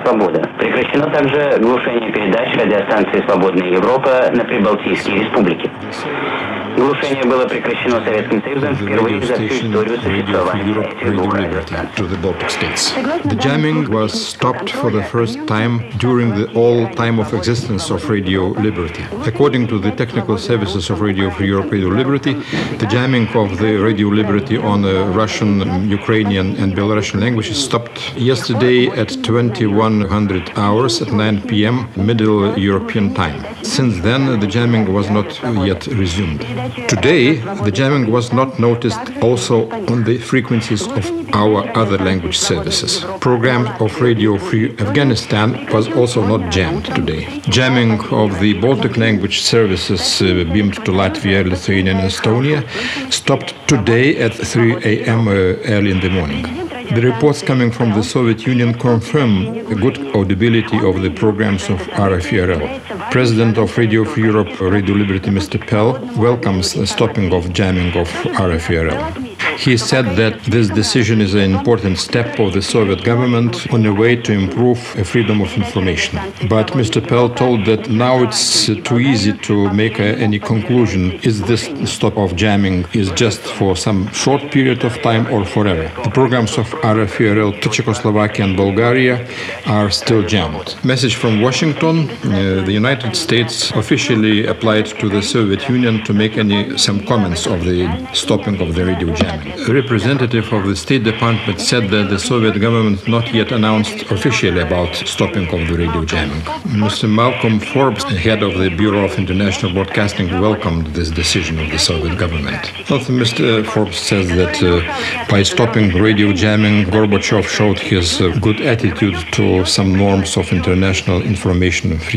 «Свобода». Прекращено также глушение передач радиостанции «Свободная Европа» на Прибалтийские республики. Глушение было прекращено Советским Союзом впервые за всю историю существования этих двух радиостанций. The jamming was stopped for the first time during the all time of existence of Radio Liberty. According to the technical services of Radio Free Europe, Radio Liberty, the jamming of the Radio Liberty on the Russian, Ukrainian and Belarusian languages stopped yesterday at 2100 hours at 9 p.m. Middle European time. Since then, the jamming was not yet resumed. Today, the jamming was not noticed also on the frequencies of our other language services. Program of Radio Free Afghanistan was also not jammed today. Jamming of the Baltic language services beamed to Latvia, Lithuania and Estonia stopped today at 3 a.m. Early in the morning. The reports coming from the Soviet Union confirm a good audibility of the programs of RFERL. President of Radio Free Europe, Radio Liberty, Mr. Pell, welcomes the stopping of jamming of RFERL. He said that this decision is an important step of the Soviet government on the way to improve freedom of information. But Mr. Pell told that now it's too easy to make any conclusion. Is this stop of jamming is just for some short period of time or forever? The programs of RFERL to Czechoslovakia and Bulgaria are still jammed. Message from Washington. The United States officially applied to the Soviet Union to make some comments of the stopping of the radio jamming. A representative of the State Department said that the Soviet government not yet announced officially about stopping of the radio jamming. Mr. Malcolm Forbes, head of the Bureau of International Broadcasting, welcomed this decision of the Soviet government. Also, Mr. Forbes says that by stopping radio jamming, Gorbachev showed his good attitude to some norms of international information freedom.